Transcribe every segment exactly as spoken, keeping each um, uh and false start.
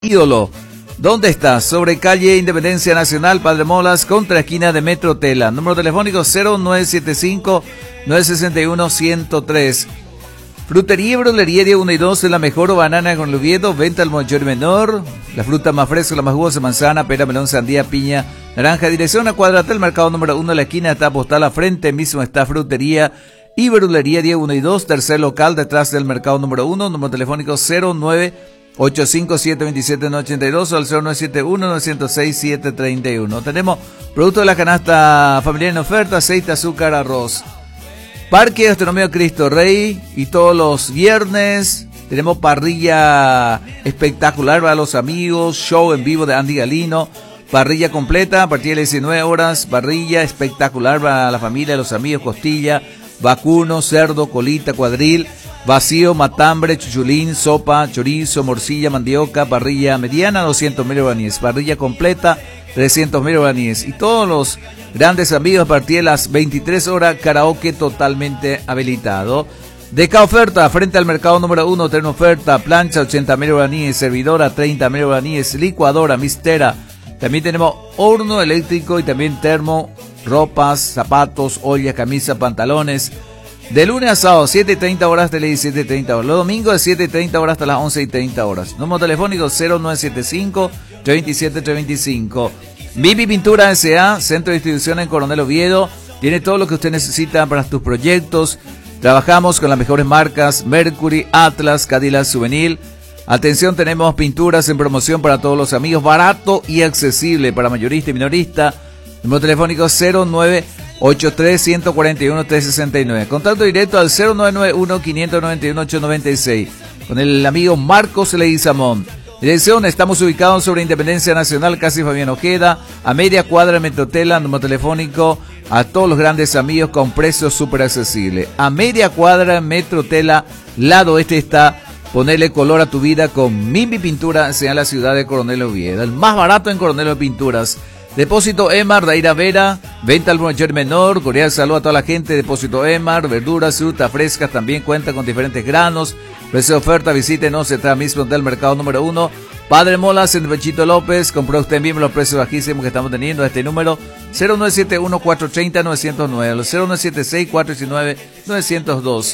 ídolo. ¿Dónde estás? Sobre calle Independencia Nacional, Padre Molas, contra esquina de Metro Tela. Número telefónico cero nueve siete cinco, nueve seis uno, uno cero tres. Frutería y Brolería día uno y dos de la mejor banana con el Oviedo, venta al mayor y menor. La fruta más fresca, la más jugosa, manzana, pera, melón, sandía, piña, naranja. Dirección a Cuadratel, mercado número uno, la esquina está postal a frente, mismo está Frutería y Brolería día uno y dos, tercer local detrás del mercado número uno, número telefónico cero nueve ocho cinco siete dos siete nueve ocho dos o al cero nueve siete uno, nueve cero seis, siete tres uno. Tenemos productos de la canasta familiar en oferta, aceite, azúcar, arroz. Parque Gastronomía Cristo Rey, y todos los viernes tenemos parrilla espectacular para los amigos, show en vivo de Andy Galino, parrilla completa a partir de las diecinueve horas, parrilla espectacular para la familia, los amigos, costilla, vacuno, cerdo, colita, cuadril, vacío, matambre, chuchulín, sopa, chorizo, morcilla, mandioca, parrilla mediana, doscientos mil guaraníes, parrilla completa, trescientos mil guaraníes, y todos los grandes amigos a partir de las veintitrés horas, karaoke totalmente habilitado. Deca oferta, frente al mercado número uno, tiene oferta, plancha ochenta mil guaraníes, servidora treinta mil guaraníes, licuadora, mistera, también tenemos horno eléctrico y también termo, ropas, zapatos, olla, camisa, pantalones. De lunes a sábado, siete y treinta horas, de diecisiete y treinta horas. Los domingos de siete y treinta horas hasta las once y treinta horas. Número telefónico cero nueve siete cinco, tres siete tres cinco. Vivi Pintura S A, centro de distribución en Coronel Oviedo. Tiene todo lo que usted necesita para tus proyectos. Trabajamos con las mejores marcas, Mercury, Atlas, Cadillac Souvenir. Atención, tenemos pinturas en promoción para todos los amigos, barato y accesible para mayorista y minorista. Número telefónico cero nueve ocho tres, uno cuatro uno, tres seis nueve. Contacto directo al cero nueve nueve uno, cinco nueve uno, ocho nueve seis con el amigo Marcos Leguizamón. Dirección, estamos ubicados sobre Independencia Nacional, casi Fabián Ojeda, a media cuadra de Metrotela. Número telefónico a todos los grandes amigos con precios súper accesibles. A media cuadra Metrotela, lado este está. Ponerle color a tu vida con Mimi Pintura, sea en la ciudad de Coronel Oviedo. El más barato en Coronel Pinturas. Depósito Emar, Daira Vera, venta al mayor menor, cordial saludo a toda la gente. Depósito Emar, verduras, frutas frescas, también cuenta con diferentes granos. Precio de oferta, visítenos, está mismo del mercado número uno. Padre Molas en Pechito López, compró usted mismo los precios bajísimos que estamos teniendo. Este número cero nueve siete uno, cuatro tres cero, nueve cero nueve, cero nueve siete seis, cuatro uno nueve, nueve cero dos.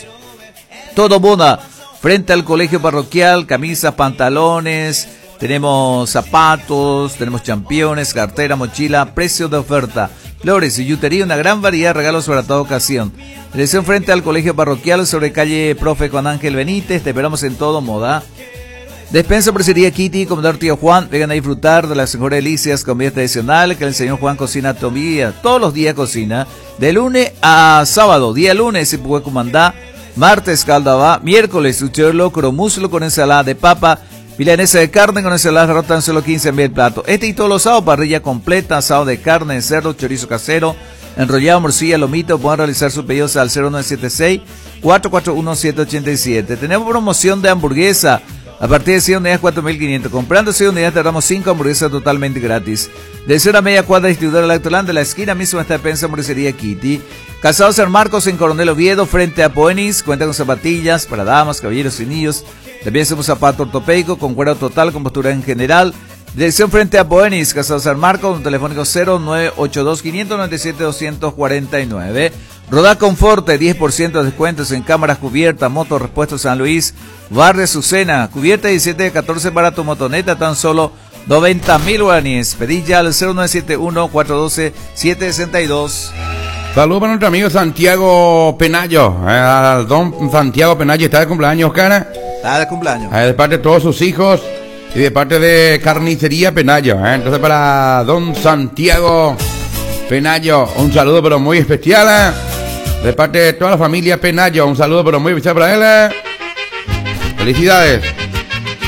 Todo Moda, frente al colegio parroquial, camisas, pantalones. Tenemos zapatos, tenemos championes, cartera, mochila, precio de oferta. Flores y yutería, una gran variedad de regalos para toda ocasión. Dirección frente al colegio parroquial, sobre calle Profe Juan Ángel Benítez. Te esperamos en Todo Moda. Despensa Presería Kitty, comedor Tío Juan. Vengan a disfrutar de las mejores delicias, comida tradicional que el señor Juan cocina todos los días. Todos los días cocina. De lunes a sábado. Día lunes, si puede comandar. Martes, caldaba. Miércoles, suchero locro, muslo con ensalada de papa. Milanesa de carne con ensalada rota, tan solo quince mil platos. Este y todos los sábados, parrilla completa, asado de carne, cerdo, chorizo casero, enrollado, morcilla, lomito. Pueden realizar sus pedidos al cero nueve siete seis, cuatro cuatro uno, siete ocho siete. Tenemos promoción de hamburguesa a partir de cien unidades, cuatro mil quinientos. Comprando cien unidades te damos cinco hamburguesas totalmente gratis. De una media cuadra, distribuidora Lactoland, de la esquina mismo está Despensa Hamburguesería Kitty. Casado San Marcos en Coronel Oviedo, frente a Poenis. Cuenta con zapatillas para damas, caballeros y niños. También hacemos zapato ortopédico con cuero total, con postura en general. Dirección frente a Poenis, Casado San Marcos, un telefónico cero nueve ocho dos, cinco nueve siete, dos cuatro nueve. Rodar Conforte, diez por ciento de descuentos en cámaras cubiertas, motos, repuestos San Luis, Barrio Azucena, cubierta diecisiete de catorce para tu motoneta, tan solo noventa mil guaraníes. Pedí ya al cero nueve siete uno, cuatro uno dos, siete seis dos. Saludos para nuestro amigo Santiago Penayo. Eh, don Santiago Penayo está de cumpleaños, cara. Está de cumpleaños. Eh, de parte de todos sus hijos y de parte de Carnicería Penayo. Eh. Entonces para don Santiago Penayo, un saludo pero muy especial. Eh. De parte de toda la familia Penayo, un saludo pero muy especial para él. Eh. Felicidades.